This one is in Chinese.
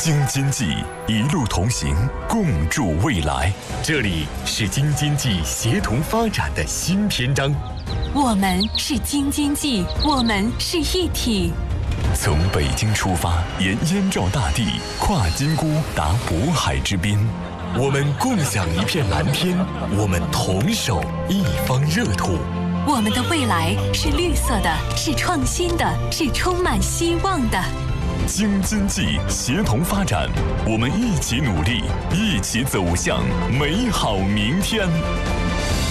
京津冀一路同行，共筑未来。这里是京津冀协同发展的新篇章。 我们是京津冀，我们是一体。 从北京出发，沿燕赵大地，跨金沽达渤海之滨。我们共享一片蓝天，我们同守一方热土。 我们的未来是绿色的，是创新的，是充满希望的。 京津冀协同发展，我们一起努力，一起走向美好明天。